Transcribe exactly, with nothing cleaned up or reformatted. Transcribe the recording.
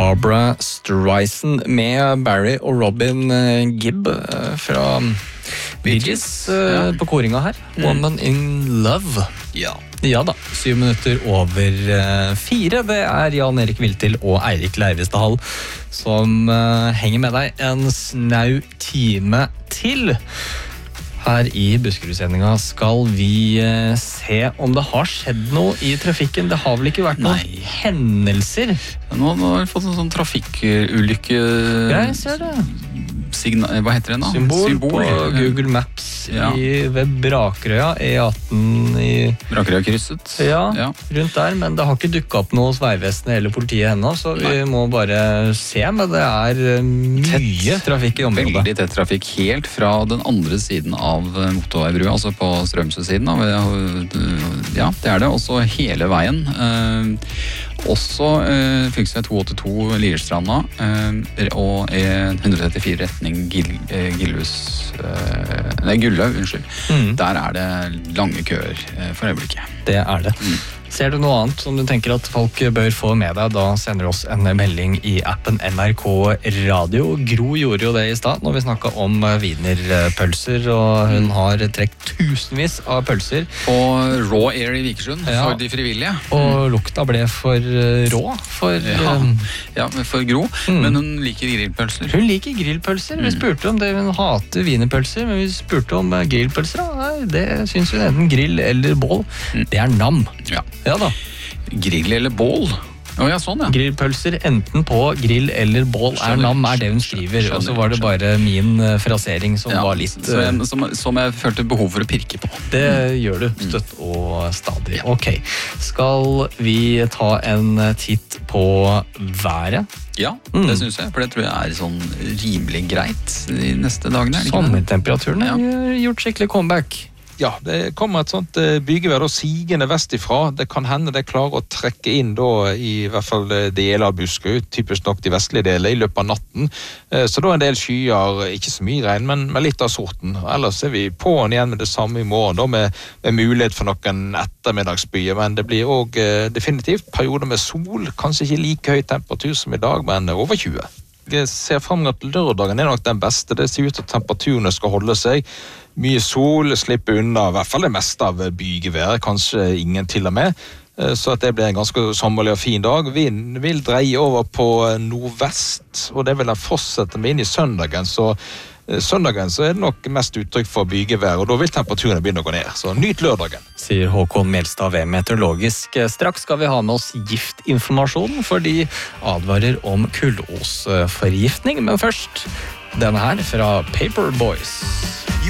Barbara Streisand med Barry og Robin Gibb fra Bee Gees ja. På koringa her. Woman in Love. Ja. Ja da, syv minutter over fire. Det er Jan Erik Viltil og Eirik Leivestad som uh, henger med deg en snau time til. Her i Buskerud-sendinga skal vi uh, se om det har skjedd noe i trafikken. Det har vel ikke vært noen Nei. hendelser? Nå, nå har vi fått en sånn trafikkulykke... Ja, jeg ser det. Signa, hva heter det nå? Symbol, Symbol på Google Maps ja. i, ved Brakerøya, E atten i... Brakerøya krysset. Ja, ja, rundt der, men det har ikke dukket opp noe hos Veivesenet eller politiet ennå, så vi Nei. må bare se, men det er mye tett, trafikk i området. Veldig tett trafikk, helt fra den andre siden av motorveibrua, altså på Strømsø-siden. Ja, det er det, også hele veien. Også eh, fylkesvei to åttito Lierstranda eh, og E ett trettifire retning Gil, eh, Gillhus eh, Nei, Gulløv, unnskyld. Mm. Der er det lange køer eh, for øyeblikket. Det er det. Mm. Ser du noe annet som du tenker at folk bør få med deg, da sender du oss en melding i appen N R K Radio. Gro gjorde jo det i stad når vi snakket om wienerpølser, og hun har trekt tusenvis av pølser. Og Raw Air i Vikersund ja. for de frivillige. Og lukta ble for rå for, ja. ja, for Gro, mm. men hun liker grillpølser. Hun liker grillpølser. Vi spurte om det, hun hater wienerpølser, men vi spurte om grillpølser. Nei, det synes hun enten grill eller bål. Mm. Det er nam. Ja. Ja da. Grill eller bål? Oh, ja, sånn, ja. Grillpølser enten på grill eller bål er nam, er det hun skriver. Skjønner, og så var det bare min frasering som ja, var litt... Jeg, som, som jeg følte behov for å pirke på. Det mm. gjør du støtt og stadig. Ja. Ok, skal vi ta en titt på været? Ja, mm. det synes jeg, for det tror jeg er sånn rimelig greit de neste dagene. Sommertemperaturen har ja. gjort skikkelig comeback. Ja, det kommer et sånt bygevær sigende vestifra. Det kan hende det klarer å trekke inn da, i hvert fall deler av Buskerud, typisk nok de vestlige deler, i løpet av natten. Så da er en del skyer, ikke så mye regn, men med litt av sorten. Ellers er vi på'n igjen med det samme i morgen, da, med, med mulighet for noen ettermiddagsbyer, men det blir også definitivt perioder med sol, kanskje ikke like høy temperatur som i dag, men over tjue. Jeg ser frem at lørdagen er nok den beste. Det ser ut til at temperaturene skal holde seg. Mye sol, slippe unna i hvert fall det meste av bygevær, kanskje ingen til og med. Så at det blir en ganske sommerlig og fin dag. Vinden vil dreie over på nordvest, og det vil den fortsette med inn i søndagen. Så søndagen så er det nok mest uttrykk for bygevær, og da vil temperaturen begynne å gå ned. Så nyt lørdagen. Sier Håkon Melstad ved Meteorologisk. Straks skal vi ha med oss giftinformasjon, for de advarer om kullosforgiftning. Men først denne her fra Paper Boys.